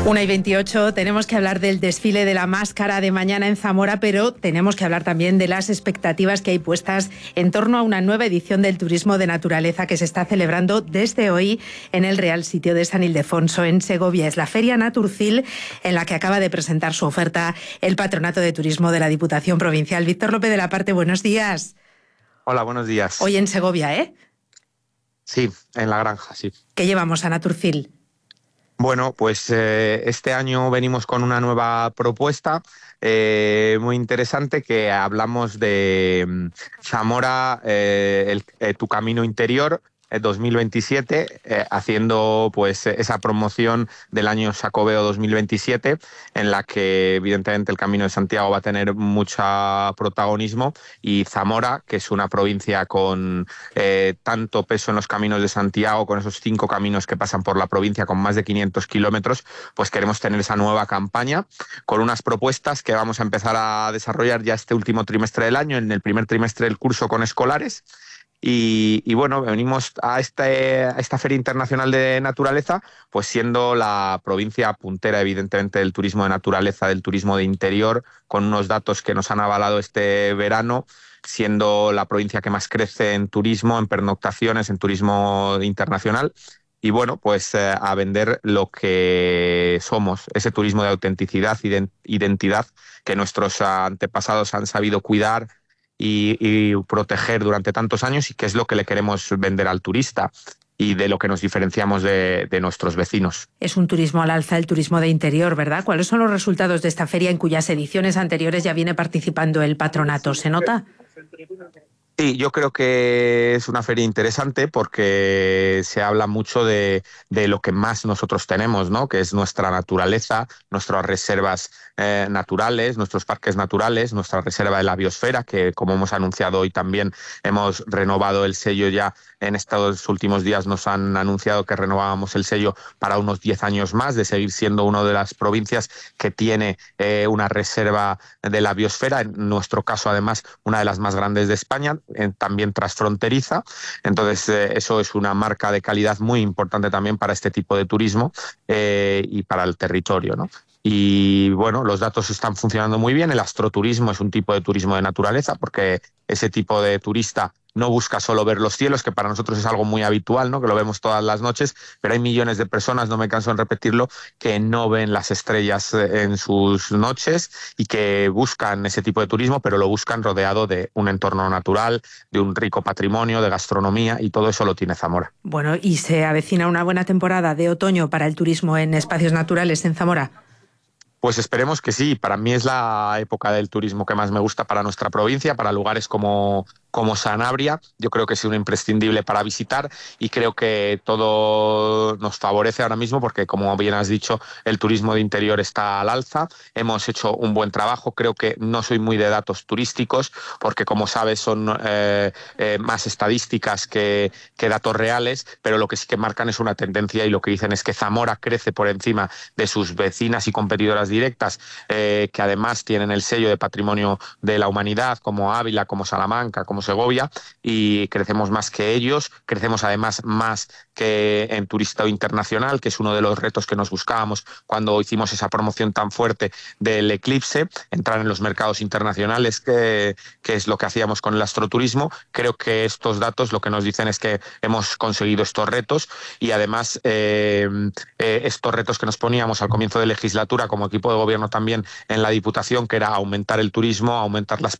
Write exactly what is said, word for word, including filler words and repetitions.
una y veintiocho, tenemos que hablar del desfile de la máscara de mañana en Zamora, pero tenemos que hablar también de las expectativas que hay puestas en torno a una nueva edición del turismo de naturaleza que se está celebrando desde hoy en el Real Sitio de San Ildefonso, en Segovia. Es la Feria Naturcil, en la que acaba de presentar su oferta el Patronato de Turismo de la Diputación Provincial. Víctor López de la Parte, buenos días. Hola, buenos días. Hoy en Segovia, ¿eh? Sí, en la granja, sí. ¿Qué llevamos a Naturcil? Bueno, pues eh, este año venimos con una nueva propuesta eh, muy interesante, que hablamos de um, Zamora, eh, el, eh, tu camino interior, eh, dos mil veintisiete, eh, haciendo pues esa promoción del año Xacobeo dos mil veintisiete, en la que evidentemente el Camino de Santiago va a tener mucho protagonismo, y Zamora, que es una provincia con eh, tanto peso en los caminos de Santiago, con esos cinco caminos que pasan por la provincia con más de quinientos kilómetros, pues queremos tener esa nueva campaña con unas propuestas que vamos a empezar a desarrollar ya este último trimestre del año, en el primer trimestre del curso con escolares. Y, y bueno, venimos a, este, a esta Feria Internacional de Naturaleza, pues siendo la provincia puntera, evidentemente, del turismo de naturaleza, del turismo de interior, con unos datos que nos han avalado este verano, siendo la provincia que más crece en turismo, en pernoctaciones, en turismo internacional. Y bueno, pues eh, a vender lo que somos, ese turismo de autenticidad y de identidad que nuestros antepasados han sabido cuidar Y, y proteger durante tantos años, y que es lo que le queremos vender al turista y de lo que nos diferenciamos de, de nuestros vecinos. Es un turismo al alza, el turismo de interior, ¿verdad? ¿Cuáles son los resultados de esta feria, en cuyas ediciones anteriores ya viene participando el patronato? ¿Se nota? Sí, yo creo que es una feria interesante porque se habla mucho de, de lo que más nosotros tenemos, ¿no? Que es nuestra naturaleza, nuestras reservas eh, naturales, nuestros parques naturales, nuestra reserva de la biosfera, que como hemos anunciado hoy también hemos renovado el sello ya. En estos últimos días nos han anunciado que renovábamos el sello para unos diez años más, de seguir siendo una de las provincias que tiene eh, una reserva de la biosfera, en nuestro caso además una de las más grandes de España, también transfronteriza. Entonces eh, eso es una marca de calidad muy importante también para este tipo de turismo eh, y para el territorio, ¿no? Y bueno, los datos están funcionando muy bien. El astroturismo es un tipo de turismo de naturaleza, porque ese tipo de turista no busca solo ver los cielos, que para nosotros es algo muy habitual, ¿no? Que lo vemos todas las noches, pero hay millones de personas, no me canso en repetirlo, que no ven las estrellas en sus noches y que buscan ese tipo de turismo, pero lo buscan rodeado de un entorno natural, de un rico patrimonio, de gastronomía, y todo eso lo tiene Zamora. Bueno, ¿y se avecina una buena temporada de otoño para el turismo en espacios naturales en Zamora? Pues esperemos que sí. Para mí es la época del turismo que más me gusta para nuestra provincia, para lugares como, como Sanabria. Yo creo que es un imprescindible para visitar, y creo que todo nos favorece ahora mismo porque, como bien has dicho, el turismo de interior está al alza. Hemos hecho un buen trabajo. Creo que no soy muy de datos turísticos porque, como sabes, son eh, eh, más estadísticas que, que datos reales, pero lo que sí que marcan es una tendencia, y lo que dicen es que Zamora crece por encima de sus vecinas y competidoras directas, eh, que además tienen el sello de Patrimonio de la Humanidad, como Ávila, como Salamanca, como Segovia, y crecemos más que ellos. Crecemos además más que en turista internacional, que es uno de los retos que nos buscábamos cuando hicimos esa promoción tan fuerte del eclipse, entrar en los mercados internacionales, que, que es lo que hacíamos con el astroturismo. Creo que estos datos lo que nos dicen es que hemos conseguido estos retos, y además eh, eh, estos retos que nos poníamos al comienzo de legislatura como equipo de gobierno también en la Diputación, que era aumentar el turismo, aumentar las